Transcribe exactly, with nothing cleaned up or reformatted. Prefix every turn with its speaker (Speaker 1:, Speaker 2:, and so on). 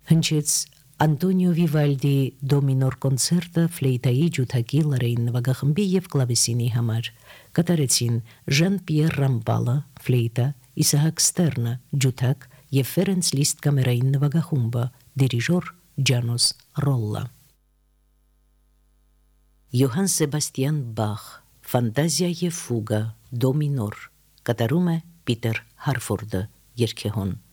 Speaker 1: Հնչեց Անտոնիո Վիվալդի դոմինոր կոնցերտը ֆլեյտայի, ջութակի, լարային նվագախմբի եւ կլավեսինի համար։ Կատարեցին Ժան-Պիեր Ռամբալը, ֆլեյտա, Իսահակ Ստերնը, ջութակ եւ Ֆերենց Լիստ կամերային նվագախումբը, դիրիժոր Ջանոս Ռոլլա։ Յոհան Սեբաստիան Բախ, Ֆանտազիա եւ ֆուգա, դոմինոր, կատարում է Պիտեր Հարֆորդը, երգեհոն։